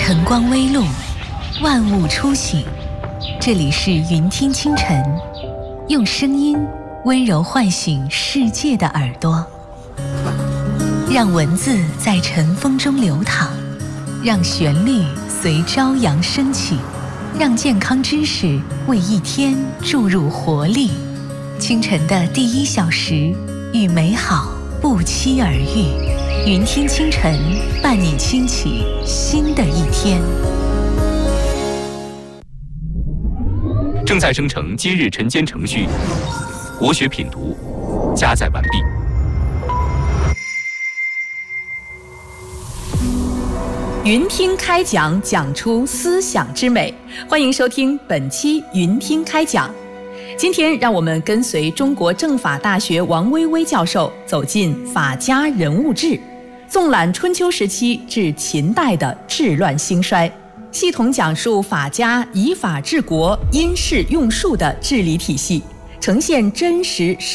晨光微露，万物初醒。这里是云听清晨，用声音温柔唤醒世界的耳朵，让文字在晨风中流淌，让旋律随朝阳升起，让健康知识为一天注入活力。清晨的第1小时，与美好不期而遇。云听清晨，伴你轻启新的一天。 正在生成今日晨间程序，国学品读加载完毕。 云听开讲，讲出思想之美。欢迎收听本期云听开讲。今天让我们跟随中国政法大学王薇薇教授走进法家人物志，纵览春秋时期至秦代的治乱兴衰，系统讲述法家以法治国、因势用术的治理体系，呈现真实